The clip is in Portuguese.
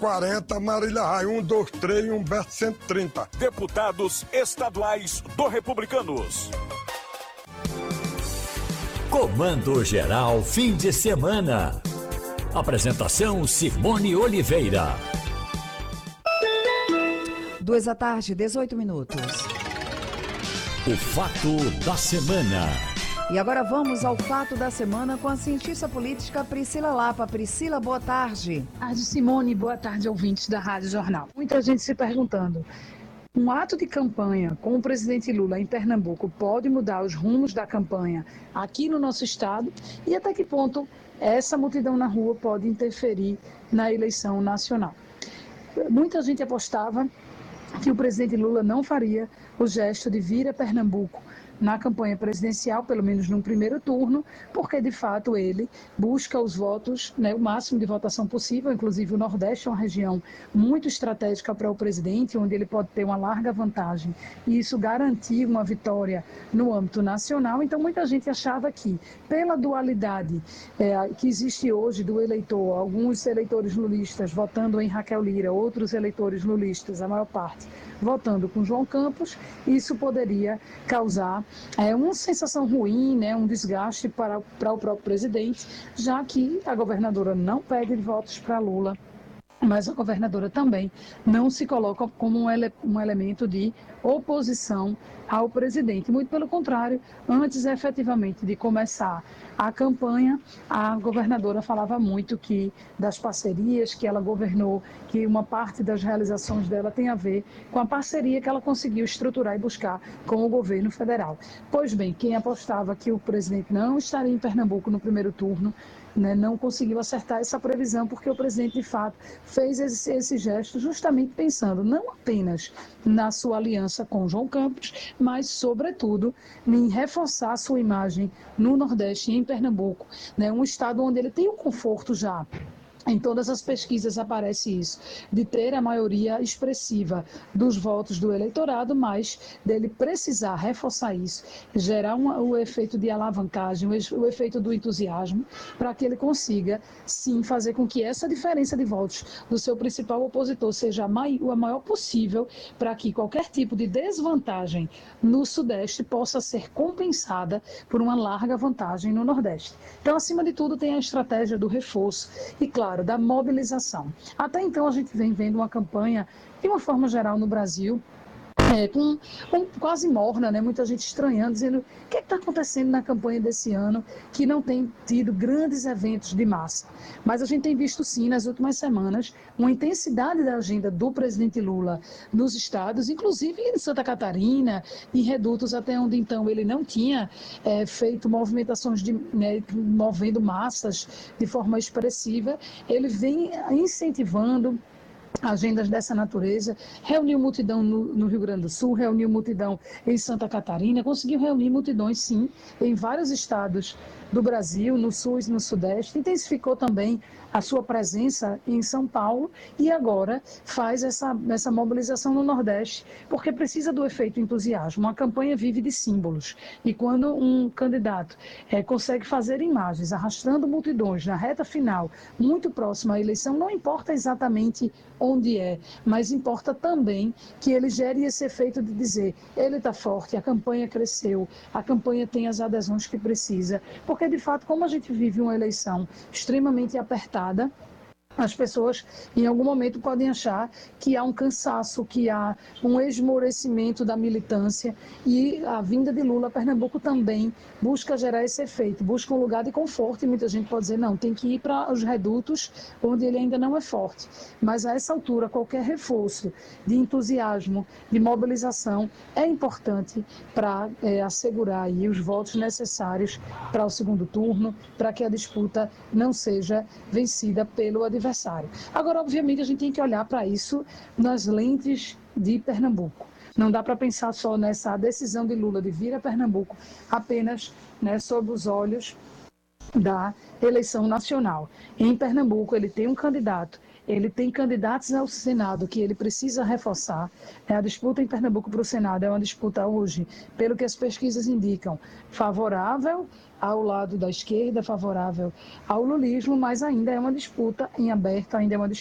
40, Marília Raia 123 e Humberto 130. Deputados estaduais do Republicanos. Comando Geral fim de semana. Apresentação Simone Oliveira. 2h, 18 minutos. O fato da semana. E agora vamos ao fato da semana com a cientista política Priscila Lapa. Priscila, boa tarde. Boa tarde, Simone. Boa tarde, ouvintes da Rádio Jornal. Muita gente se perguntando, um ato de campanha com o presidente Lula em Pernambuco pode mudar os rumos da campanha aqui no nosso estado? E até que ponto essa multidão na rua pode interferir na eleição nacional? Muita gente apostava que o presidente Lula não faria o gesto de vir a Pernambuco na campanha presidencial, pelo menos no primeiro turno, porque de fato ele busca os votos, o máximo de votação possível. Inclusive o Nordeste é uma região muito estratégica para o presidente, onde ele pode ter uma larga vantagem e isso garantir uma vitória no âmbito nacional. Então muita gente achava que, pela dualidade que existe hoje do eleitor, alguns eleitores lulistas votando em Raquel Lira, outros eleitores lulistas, a maior parte, votando com João Campos, isso poderia causar uma sensação ruim, um desgaste para o próprio presidente, já que a governadora não pede votos para Lula, mas a governadora também não se coloca como um elemento de oposição ao presidente. Muito pelo contrário, antes efetivamente de começar a campanha, a governadora falava muito das parcerias que ela governou, que uma parte das realizações dela tem a ver com a parceria que ela conseguiu estruturar e buscar com o governo federal. Pois bem, quem apostava que o presidente não estaria em Pernambuco no primeiro turno, não conseguiu acertar essa previsão, porque o presidente, de fato, fez esse gesto justamente pensando não apenas na sua aliança com João Campos, mas, sobretudo, em reforçar a sua imagem no Nordeste e em Pernambuco, um estado onde ele tem um conforto já. Em todas as pesquisas aparece isso, de ter a maioria expressiva dos votos do eleitorado, mas dele precisar reforçar isso, gerar o efeito de alavancagem, o efeito do entusiasmo, para que ele consiga, sim, fazer com que essa diferença de votos do seu principal opositor seja a maior possível, para que qualquer tipo de desvantagem no Sudeste possa ser compensada por uma larga vantagem no Nordeste. Então, acima de tudo, tem a estratégia do reforço e, claro, da mobilização. Até então a gente vem vendo uma campanha, de uma forma geral no Brasil, com quase morna, muita gente estranhando, dizendo o que está acontecendo na campanha desse ano, que não tem tido grandes eventos de massa. Mas a gente tem visto sim, nas últimas semanas, uma intensidade da agenda do presidente Lula nos estados, inclusive em Santa Catarina, em redutos até onde então ele não tinha feito movimentações movendo massas de forma expressiva. Ele vem incentivando agendas dessa natureza, reuniu multidão no Rio Grande do Sul, reuniu multidão em Santa Catarina, conseguiu reunir multidões, sim, em vários estados do Brasil, no Sul e no Sudeste, intensificou também a sua presença em São Paulo e agora faz essa mobilização no Nordeste, porque precisa do efeito entusiasmo. Uma campanha vive de símbolos e quando um candidato consegue fazer imagens arrastando multidões na reta final, muito próxima à eleição, não importa exatamente onde mas importa também que ele gere esse efeito de dizer, ele está forte, a campanha cresceu, a campanha tem as adesões que precisa, porque de fato, como a gente vive uma eleição extremamente apertada, as pessoas em algum momento podem achar que há um cansaço, que há um esmorecimento da militância, e a vinda de Lula a Pernambuco também busca gerar esse efeito, busca um lugar de conforto, e muita gente pode dizer, não, tem que ir para os redutos onde ele ainda não é forte. Mas a essa altura, qualquer reforço de entusiasmo, de mobilização é importante para assegurar aí os votos necessários para o segundo turno, para que a disputa não seja vencida pelo adversário. Agora, obviamente, a gente tem que olhar para isso nas lentes de Pernambuco. Não dá para pensar só nessa decisão de Lula de vir a Pernambuco apenas sob os olhos da eleição nacional. Em Pernambuco, ele tem um candidato, ele tem candidatos ao Senado que ele precisa reforçar. A disputa em Pernambuco para o Senado é uma disputa hoje, pelo que as pesquisas indicam, favorável ao lado da esquerda, favorável ao lulismo, mas ainda é uma disputa em aberto, ainda é uma disputa